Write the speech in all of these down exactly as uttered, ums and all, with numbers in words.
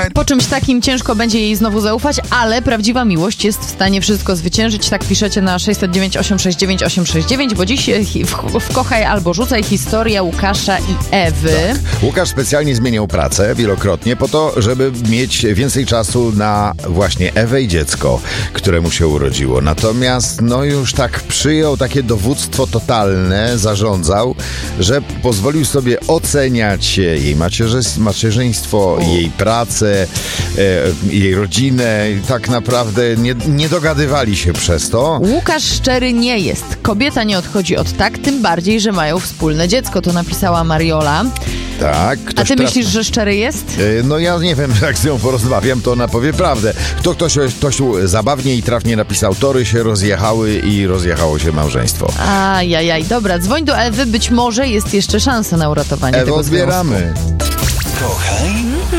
Po czymś takim ciężko będzie jej znowu zaufać, ale prawdziwa miłość jest w stanie wszystko zwyciężyć. Tak piszecie na sześć zero dziewięć osiem sześć dziewięć osiem sześć dziewięć, bo dziś w, w Kochaj albo Rzucaj historia Łukasza i Ewy. Tak. Łukasz specjalnie zmieniał pracę wielokrotnie po to, żeby mieć więcej czasu na właśnie Ewę i dziecko, które się urodziło. Natomiast no już tak przyjął takie dowództwo totalne, zarządzał, że pozwolił sobie oceniać jej macierze, macierzyństwo, jej pracę, e, jej rodzinę. Tak naprawdę nie, nie dogadywali się przez to. Łukasz szczery nie jest. Kobieta nie odchodzi od tak, tym bardziej, że mają wspólne dziecko. To napisała Mariola. Tak. A ty traf... myślisz, że szczery jest? E, no ja nie wiem, jak z nią porozmawiam, to ona powie prawdę. To ktoś, ktoś zabawnie i trafnie napisał, tory się rozjechały i rozjechało się małżeństwo. Ajajaj, dobra, dzwoń do Ewy, być może jest jeszcze szansa na uratowanie Ewo, tego odbieramy. Kochaj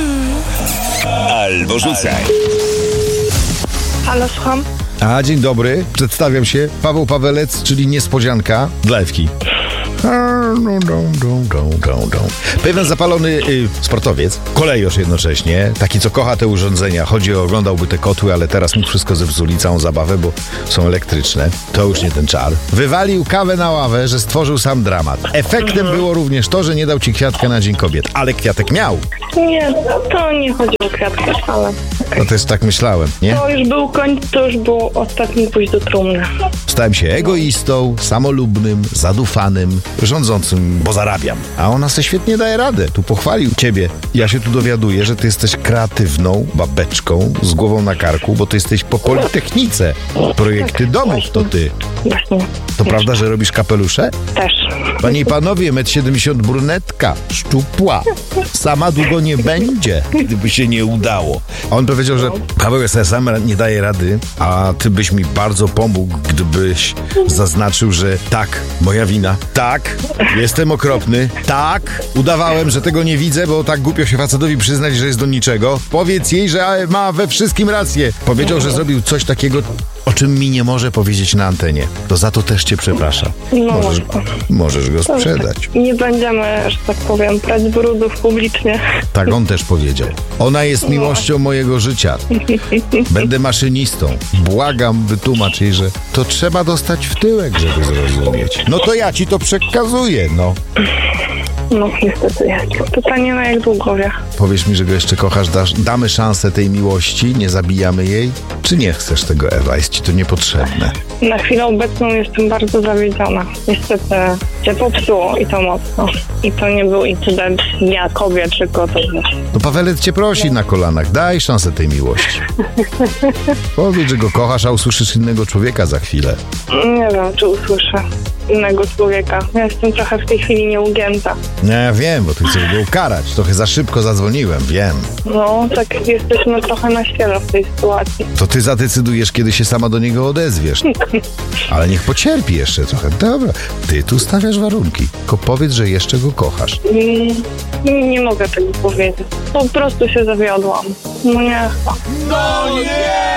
albo rzucaj. Halo, słucham. A, dzień dobry. Przedstawiam się. Paweł Pawelec, czyli niespodzianka dla Ewki. Pewien zapalony y, sportowiec, kolejarz jednocześnie, taki co kocha te urządzenia, chodzi o, oglądałby te kotły, ale teraz mu wszystko zepsuli, całą zabawę, bo są elektryczne. To już nie ten czar. Wywalił kawę na ławę, że stworzył sam dramat. Efektem było również to, że nie dał ci kwiatka na Dzień Kobiet, ale kwiatek miał. Nie, to nie chodzi o kwiatki, ale... No też tak myślałem, nie? To już był końc, to już było ostatni pójść do trumny. Stałem się egoistą, samolubnym, zadufanym, rządzącym, bo zarabiam. A ona se świetnie daje radę. Tu pochwalił ciebie. Ja się tu dowiaduję, że ty jesteś kreatywną babeczką z głową na karku, bo ty jesteś po Politechnice. Projekty domów to ty. Właśnie. To prawda, że robisz kapelusze? Też. Panie i panowie, metr siedemdziesiąt brunetka, szczupła. Sama długo nie będzie, gdyby się nie udało. On powiedział, że Paweł sobie sam nie daje rady, a ty byś mi bardzo pomógł, gdybyś zaznaczył, że tak, moja wina, tak, jestem okropny, tak, udawałem, że tego nie widzę, bo tak głupio się facetowi przyznać, że jest do niczego. Powiedz jej, że ma we wszystkim rację. Powiedział, że zrobił coś takiego, o czym mi nie może powiedzieć na antenie. To za to też cię przepraszam. No, możesz, możesz go sprzedać. nie będziemy, że tak powiem, prać brudów publicznie. Tak on też powiedział. Ona jest miłością mojego życia. Będę maszynistą. Błagam, wytłumacz jej, że to trzeba dostać w tyłek, żeby zrozumieć. No to ja ci to przekazuję, no. No, niestety jest. Pytanie, na jak długo wie. Powiesz mi, że go jeszcze kochasz, dasz, damy szansę tej miłości, nie zabijamy jej? Czy nie chcesz tego, Ewa? Jest ci to niepotrzebne? Na chwilę obecną jestem bardzo zawiedziona. Niestety się popsuło i to mocno. I to nie był incydent Dnia Kobiet, tylko to wiesz. No Pawelec cię prosi na kolanach, daj szansę tej miłości. Powiedz, że go kochasz, a usłyszysz innego człowieka za chwilę. Nie wiem, czy usłyszę innego człowieka. Ja jestem trochę w tej chwili nieugięta. No ja wiem, bo ty chcesz go ukarać. Trochę za szybko zadzwoniłem, wiem. No, tak jesteśmy trochę na ściele w tej sytuacji. To ty zadecydujesz, kiedy się sama do niego odezwiesz. Ale niech pocierpi jeszcze trochę. Dobra, ty tu stawiasz warunki. Tylko powiedz, że jeszcze go kochasz. Nie, nie mogę tego powiedzieć. Po prostu się zawiodłam. No nie. No nie!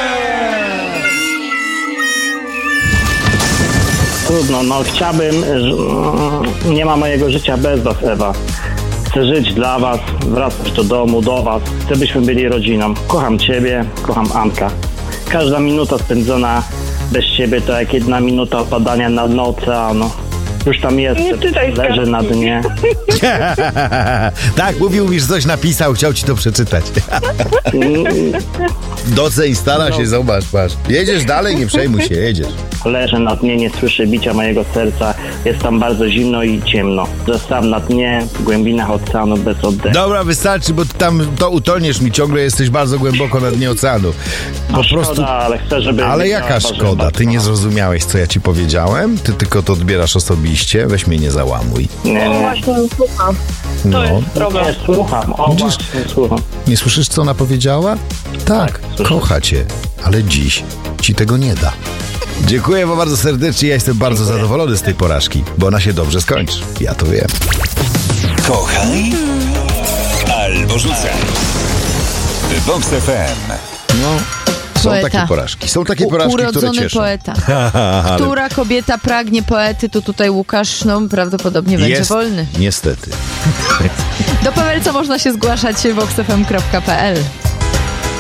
Trudno, no chciałbym, nie ma mojego życia bez was, Ewa. Chcę żyć dla was, wracać do domu, do was. Chcę, byśmy byli rodziną. Kocham ciebie, kocham Anka. Każda minuta spędzona bez ciebie to jak jedna minuta opadania na dno oceanu. Już tam jestem, leżę na dnie. Tak, mówił mi, że coś napisał, chciał ci to przeczytać. Doceń, stara no. się, zobacz, patrz. Jedziesz dalej, nie przejmuj się, jedziesz. Leżę na dnie, nie słyszę bicia mojego serca. Jest tam bardzo zimno i ciemno. Zostałem na dnie, w głębinach oceanu bez oddechu. Dobra, wystarczy, bo tam to utoniesz mi, ciągle jesteś bardzo głęboko na dnie oceanu. Po no, prostu. Szkoda, ale chcę, żeby... Ale jaka szkoda? Ty nie zrozumiałeś, co ja ci powiedziałem? Ty tylko to odbierasz osobiście? Weź mnie nie załamuj. Nie, No nie. właśnie, słucham. To No. jest problem. Nie, słucham. O, Widzisz? właśnie, słucham. Nie słyszysz, co ona powiedziała? Tak, słyszę. kocha cię, ale dziś ci tego nie da. Dziękuję wam bardzo serdecznie, ja jestem bardzo zadowolony z tej porażki, bo ona się dobrze skończy. Ja to wiem. Kochaj albo rzucaj. Vox F M. No, Są Poeta. takie porażki. Są takie U- porażki, które urodzony cieszą. poeta. Ale Która kobieta pragnie poety, to tutaj Łukasz, no prawdopodobnie będzie jest, wolny. niestety. Do P W L co można się zgłaszać w vox f m kropka p l.